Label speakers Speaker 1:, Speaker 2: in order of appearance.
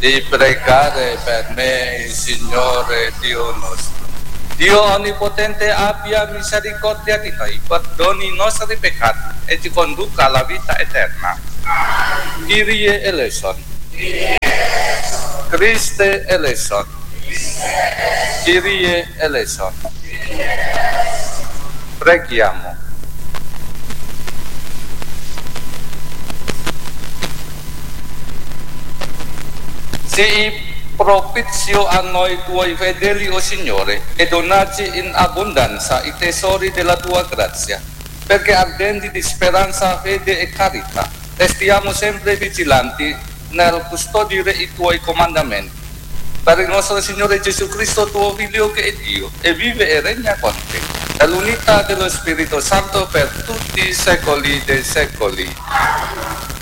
Speaker 1: di pregare per me, il Signore Dio nostro. Dio Onnipotente abbia misericordia di noi, perdoni i nostri peccati e ci conduca alla vita eterna. Kyrie eleison. Christe eleison. Kyrie eleison. Preghiamo. Sii propizio a noi tuoi fedeli, o Signore, e donaci in abbondanza i tesori della tua grazia, perché ardenti di speranza, fede e carità, restiamo sempre vigilanti nel custodire i tuoi comandamenti. Per il nostro Signore Gesù Cristo, tuo Figlio che è Dio, e vive e regna con te, nell'unità dello Spirito Santo per tutti i secoli dei secoli.